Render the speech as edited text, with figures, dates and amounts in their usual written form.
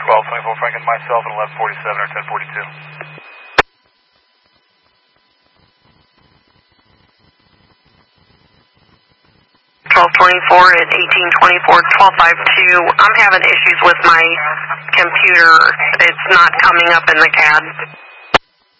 1224 Franklin, myself at 1147 or 1042. 1224 at 1824, 1252. I'm having issues with my computer. It's not coming up in the CAD.